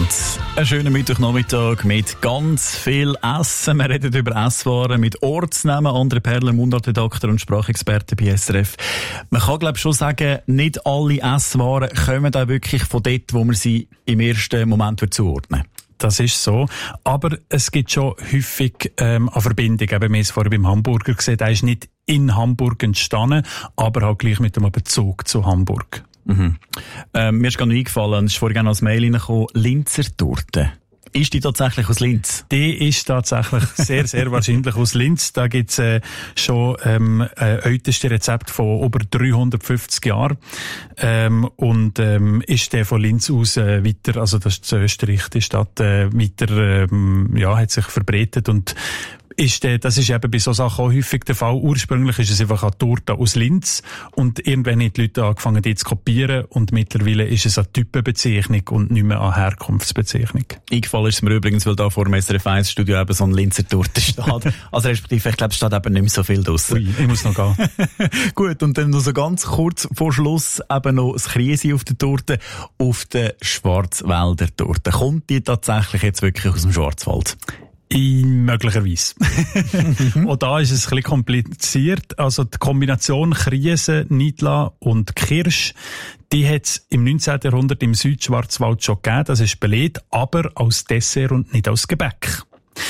miteinander. Einen schönen Mittwochnachmittag mit ganz viel Essen. Wir reden über Esswaren mit Ortsnamen. André Perler, Mundartredakteur und Sprachexperte bei SRF. Man kann, glaube ich, schon sagen, nicht alle Esswaren kommen auch wirklich von dort, wo man sie im ersten Moment zuordnen. Das ist so. Aber es gibt schon häufig eine Verbindung. Wir haben es vorher beim Hamburger gesehen. Der ist nicht in Hamburg entstanden, aber halt gleich mit einem Bezug zu Hamburg. Mhm. Mir ist gerade noch eingefallen, es ist vorhin als Mail reingekommen, Linzer Torte. Ist die tatsächlich aus Linz? Die ist tatsächlich sehr, sehr wahrscheinlich aus Linz. Da gibt's schon älteste Rezept von über 350 Jahren. Ist der von Linz aus weiter, also das ist Österreich, die Stadt, weiter hat sich verbreitet und das ist eben bei so Sachen auch häufig der Fall. Ursprünglich ist es einfach eine Torte aus Linz und irgendwann haben die Leute angefangen, die zu kopieren und mittlerweile ist es eine Typenbezeichnung und nicht mehr eine Herkunftsbezeichnung. Eingefallen ist es mir übrigens, weil da vor dem SRF 1 Studio eben so ein Linzer Torte steht. Also respektive, ich glaube, es steht eben nicht mehr so viel draussen. Ui, ich muss noch gehen. Gut, und dann noch so ganz kurz vor Schluss eben noch das Kriesi auf der Torte, auf der Schwarzwälder Torte. Kommt die tatsächlich jetzt wirklich aus dem Schwarzwald? Möglicherweise. Und da ist es ein bisschen kompliziert. Also die Kombination Kriese, Nidla und Kirsch, die hat es im 19. Jahrhundert im Südschwarzwald schon gegeben. Das ist belegt, aber als Dessert und nicht als Gebäck.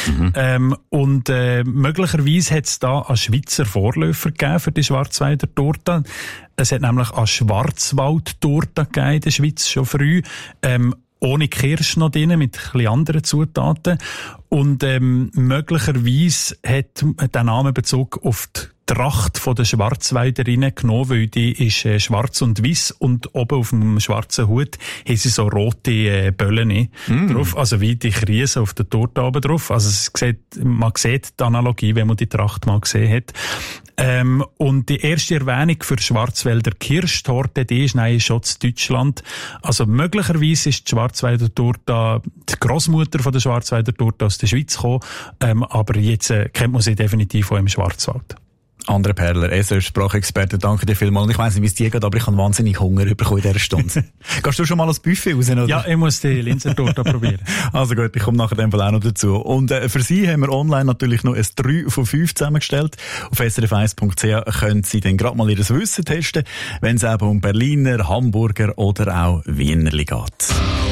Möglicherweise hat es da einen Schweizer Vorläufer gegeben für die Schwarzwälder Torte. Es hat nämlich eine Schwarzwald-Torte gegeben in der Schweiz schon früh. Ohne Kirsch noch drin, mit ein bisschen anderen Zutaten. Und möglicherweise hat der Name Bezug auf die Tracht von der Schwarzwälderinnen genommen, weil die ist schwarz und weiss und oben auf dem schwarzen Hut haben sie so rote Böllen drauf, also wie die Krise auf der Torte oben drauf. Also man sieht die Analogie, wenn man die Tracht mal gesehen hat. Und die erste Erwähnung für Schwarzwälder Kirschtorte, die ist nein, schon in Deutschland. Also möglicherweise ist die Schwarzwälder Torte die Grossmutter von der Schwarzwälder Torte aus der Schweiz gekommen, aber jetzt kennt man sie definitiv auch im Schwarzwald. André Perler, SRF-Sprachexperte, danke dir vielmals. Ich weiss nicht, wie es dir geht, aber ich habe wahnsinnig Hunger bekommen in dieser Stunde. Gehst du schon mal ans Buffet raus? Oder? Ja, ich muss die Linzer Torte probieren. Also gut, ich komme nachher in dem Fall auch noch dazu. Und für Sie haben wir online natürlich noch ein 3 von 5 zusammengestellt. Auf srf1.ch können Sie dann gerade mal Ihr Wissen testen, wenn es eben um Berliner, Hamburger oder auch Wienerli geht.